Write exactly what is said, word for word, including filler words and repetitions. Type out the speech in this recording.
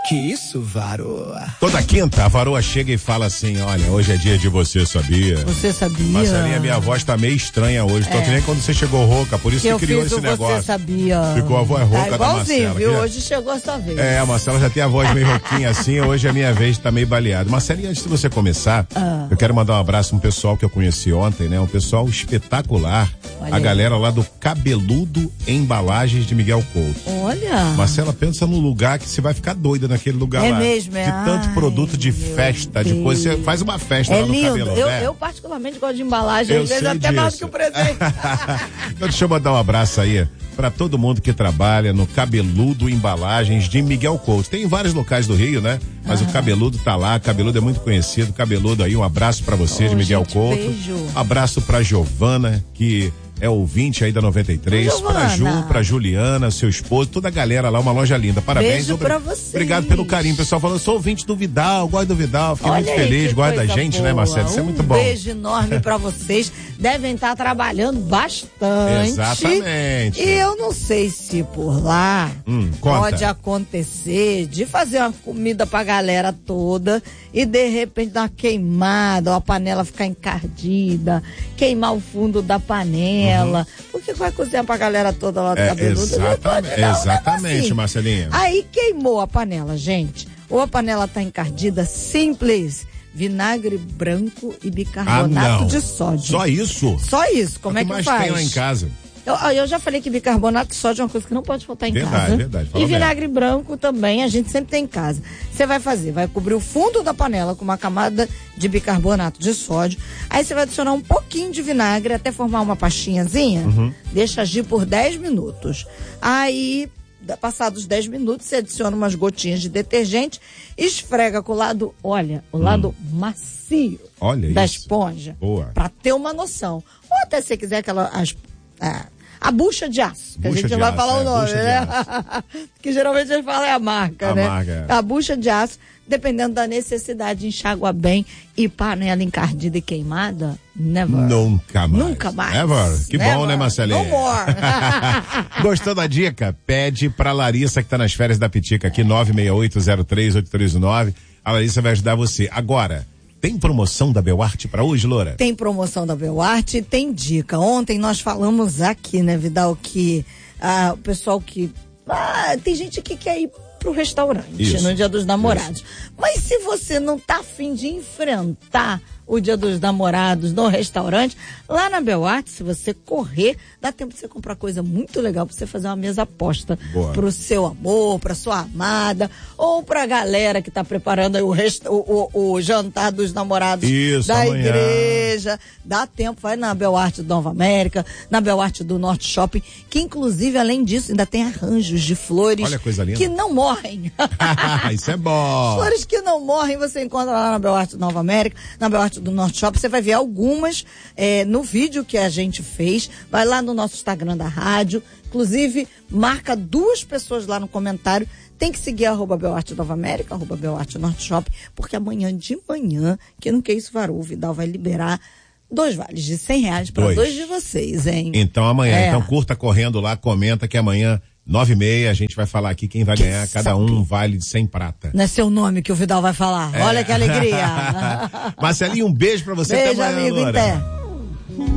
Que isso, varoa? Toda quinta, a varoa chega e fala assim, olha, hoje é dia de você, sabia? Você sabia? Marcelinha, minha voz tá meio estranha hoje. Tô É. que nem quando você chegou rouca, por isso Que que eu criou fiz esse o negócio. Você sabia? Ficou a voz rouca tá da igualzinho, Marcela. viu? Que- Hoje chegou a sua vez. É, a Marcela já tem a voz meio rouquinha assim, hoje é a minha vez, tá meio baleado. Marcelinha, antes de você começar, Ah. eu quero mandar um abraço pra um pessoal que eu conheci ontem, né? Um pessoal espetacular. Olha a aí. galera lá do Cabeludo Embalagens de Miguel Couto. Olha. Marcela, pensa num lugar que você vai ficar doida naquele lugar É lá. mesmo, é? De tanto Ai, produto de meu festa, de Deus. coisa. Você faz uma festa É lá no lindo. Cabelão, Eu, né? eu particularmente gosto de embalagem, Eu às vezes sei até mais do disso. que o presente. Então deixa eu mandar um abraço aí pra todo mundo que trabalha no Cabeludo Embalagens de Miguel Couto. Tem em vários locais do Rio, né? Mas o Cabeludo tá lá, Cabeludo é muito conhecido. Cabeludo aí, um abraço pra você de Ô, Miguel gente, Couto. beijo. Abraço pra Giovana, que é ouvinte aí da noventa e três, Ô, pra Ju, Giovana. pra Juliana, seu esposo, toda a galera lá, uma loja linda. Parabéns. Beijo obri- pra vocês. Obrigado pelo carinho. O pessoal falou, eu sou ouvinte do Vidal, gosto do Vidal, fiquei muito Olha aí, feliz, que gosto da coisa gente, né, boa. Marcelo? Isso é muito Um bom. beijo enorme pra vocês. Devem estar trabalhando bastante. Exatamente. E eu não sei se por lá Hum, conta. pode acontecer de fazer uma comida pra galera toda e de repente dar uma queimada, ou a panela ficar encardida, queimar o fundo da panela. Porque vai cozinhar pra galera toda lá do É, Cabeludo. exatamente, Pode dar um exatamente, negocinho. Marcelinha. Aí queimou a panela, gente. Ou a panela tá encardida, simples. Vinagre branco e Ah, bicarbonato não. de sódio. Só isso? Só isso. Como o é que que mais faz? tem lá em casa? Eu, eu já falei que bicarbonato de sódio é uma coisa que não pode faltar em Verdade, casa. verdade. Fala E vinagre branco também, a gente sempre tem em casa. Você vai fazer, vai cobrir o fundo da panela com uma camada de bicarbonato de sódio. Aí você vai adicionar um pouquinho de vinagre até formar uma pastinhazinha. Uhum. Deixa agir por dez minutos. Aí, da- passados dez minutos, você adiciona umas gotinhas de detergente, esfrega com o lado, olha, o lado macio Olha da isso. esponja. Boa. Pra ter uma noção. Ou até se você quiser aquela. As, a, a bucha de aço, que Bucha a gente de não vai aço, falar é, o nome, bucha de né? Que geralmente a gente fala é a marca, A né? marca. A bucha de aço, dependendo da necessidade, enxágua bem. E panela encardida e queimada, never. Nunca mais. Nunca mais. Ever. Que Never. bom, né, Marcelinha? No more. Gostou da dica? Pede pra Larissa, que tá nas férias da Pitica aqui, nove seis oito zero três oito três nove. A Larissa vai ajudar você. Agora, tem promoção da Belarte pra hoje, Loura? Tem promoção da Belarte, tem dica. Ontem nós falamos aqui, né, Vidal, que ah, o pessoal que... Ah, tem gente que quer ir pro restaurante Isso, no Dia dos Namorados. Mas se você não tá afim de enfrentar o Dia dos Namorados no restaurante, lá na Belarte, se você correr, dá tempo de você comprar coisa muito legal pra você fazer uma mesa aposta Boa. pro seu amor, pra sua amada, ou pra galera que tá preparando aí o, resta- o, o, o jantar dos namorados Isso, da amanhã. igreja. Dá tempo, vai na Belarte do Nova América, na Belarte do Norte Shopping, que inclusive, além disso, ainda tem arranjos de flores Olha, coisa linda. que não morrem. Isso é bom. Flores que não morrem, você encontra lá na Belarte do Nova América, na Belarte do Norte Shopping. Você vai ver algumas eh, no vídeo que a gente fez. Vai lá no nosso Instagram da rádio. Inclusive, marca duas pessoas lá no comentário. Tem que seguir arroba Belarte Nova América, arroba Belarte Norte Shopping, porque amanhã de manhã, que não quer isso, varou, o Vidal vai liberar dois vales de cem reais para Dois. dois de vocês, hein? Então amanhã, É. então curta correndo lá, comenta que amanhã, nove e meia, a gente vai falar aqui quem vai Quem ganhar, cada sabe? um vale de cem prata. Não é seu nome que o Vidal vai falar. É. Olha que alegria. Marcelinho, um beijo pra você. Beijo, até amanhã, amigo, Loura. em pé.